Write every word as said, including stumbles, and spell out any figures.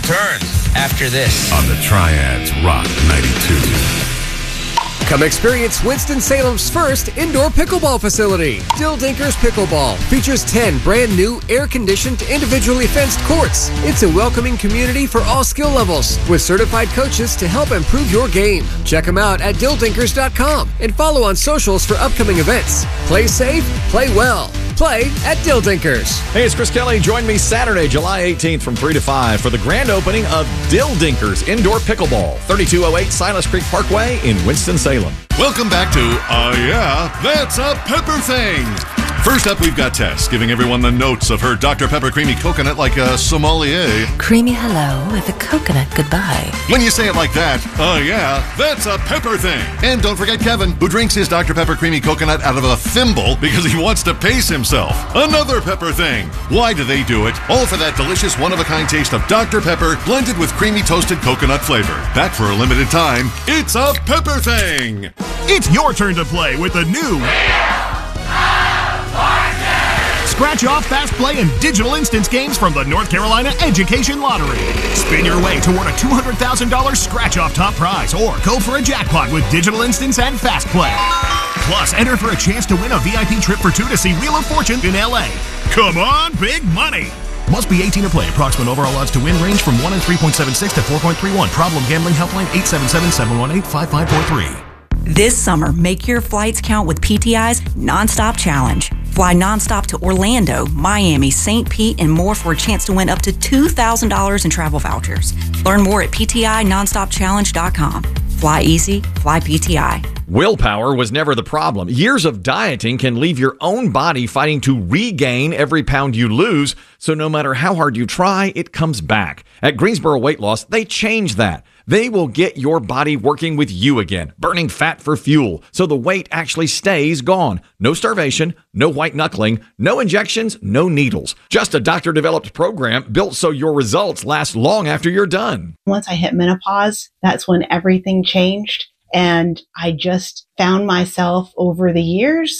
returns after this on the Triads Rock ninety-two. Come experience Winston-Salem's first indoor pickleball facility. Dill Dinkers Pickleball features ten brand new air-conditioned, individually fenced courts. It's a welcoming community for all skill levels with certified coaches to help improve your game. Check them out at dill dinkers dot com and follow on socials for upcoming events. Play safe, play well. Play at Dill Dinkers. Hey, it's Chris Kelly. Join me Saturday, July eighteenth from three to five for the grand opening of Dill Dinkers Indoor Pickleball, thirty-two oh eight Silas Creek Parkway in Winston-Salem. Welcome back to Uh Yeah, That's a Pepper Thing. First up, we've got Tess giving everyone the notes of her Doctor Pepper Creamy Coconut like a sommelier. Creamy hello with a coconut goodbye. When you say it like that, uh yeah, that's a pepper thing. And don't forget Kevin, who drinks his Doctor Pepper Creamy Coconut out of a thimble because he wants to pace himself. Another pepper thing. Why do they do it? All for that delicious one-of-a-kind taste of Doctor Pepper blended with creamy toasted coconut flavor. That for a limited time, it's a pepper thing. It's your turn to play with the new Scratch Off, Fast Play, and Digital Instance games from the North Carolina Education Lottery. Spin your way toward a two hundred thousand dollars Scratch Off top prize or go for a jackpot with Digital Instance and Fast Play. Plus, enter for a chance to win a V I P trip for two to see Wheel of Fortune in L A. Come on, big money! Must be eighteen to play. Approximate overall odds to win range from one in three point seven six to four point three one. Problem gambling helpline eight seven seven, seven one eight, five five four three. This summer, make your flights count with P T I's Nonstop Challenge. Fly nonstop to Orlando, Miami, Saint Pete, and more for a chance to win up to two thousand dollars in travel vouchers. Learn more at p t i nonstop challenge dot com. Fly easy, fly P T I. Willpower was never the problem. Years of dieting can leave your own body fighting to regain every pound you lose, so no matter how hard you try, it comes back. At Greensboro Weight Loss, they changed that. They will get your body working with you again, burning fat for fuel, so the weight actually stays gone. No starvation, no white knuckling, no injections, no needles. Just a doctor-developed program built so your results last long after you're done. Once I hit menopause, that's when everything changed. And I just found myself over the years